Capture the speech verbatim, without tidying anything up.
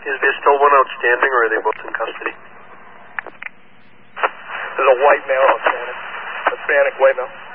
Is there still one outstanding, or are they both in custody? There's a white male outstanding. Hispanic white male.